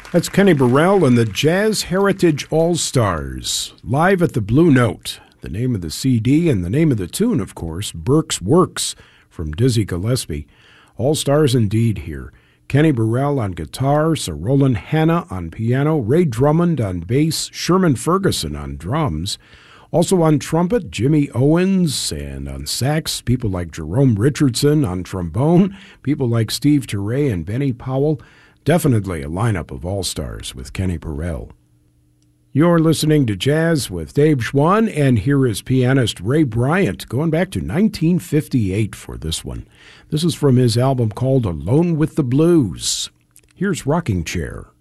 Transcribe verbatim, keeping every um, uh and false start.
That's Kenny Burrell and the Jazz Heritage All-Stars, live at the Blue Note. The name of the C D and the name of the tune, of course, Burke's Works from Dizzy Gillespie. All-Stars indeed here. Kenny Burrell on guitar, Sir Roland Hanna on piano, Ray Drummond on bass, Sherman Ferguson on drums. Also on trumpet, Jimmy Owens, and on sax, people like Jerome Richardson. On trombone, people like Steve Turre and Benny Powell. Definitely a lineup of all-stars with Kenny Burrell. You're listening to Jazz with Dave Schwann, and here is pianist Ray Bryant, going back to nineteen fifty-eight for this one. This is from his album called Alone with the Blues. Here's Rocking Chair.